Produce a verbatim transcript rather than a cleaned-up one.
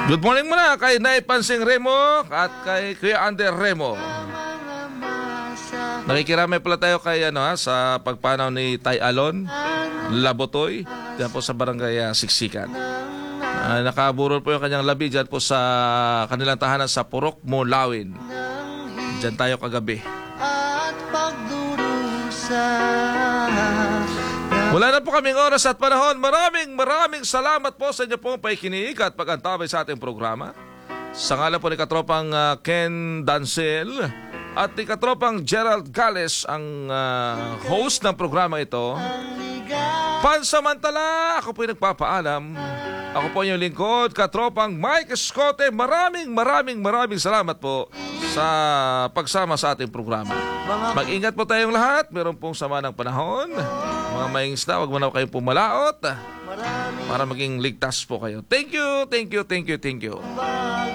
Good morning muna kay Nay Pansing Remo at kay Kuya Ander Remo. Nakikiramay pala tayo kay ano ha, sa pagpanaw ni Tay Alon Labotoy diyan po sa barangay uh, Siksikan. Uh, nakaburol po yung kanyang labi diyan po sa kanilang tahanan sa Purok, Mulawin. Diyan tayo kagabi. At pagdurusa. Wala na po kaming oras at panahon. Maraming maraming salamat po sa inyo pong paikinig at pag-antabay sa ating programa. Sa ngalan po ni Katropang uh, Ken Dancel at ni Katropang Gerald Gales ang uh, host ng programa ito. Pansamantala, ako po yung nagpapaalam. Ako po yung lingkod, Katropang Mike Escote. Maraming maraming maraming salamat po sa pagsama sa ating programa. Mag-ingat po tayong lahat. Meron pong sama ng panahon. Mga maingista, wag mo na kayong pumalaot para maging ligtas po kayo. Thank you, thank you, thank you, thank you.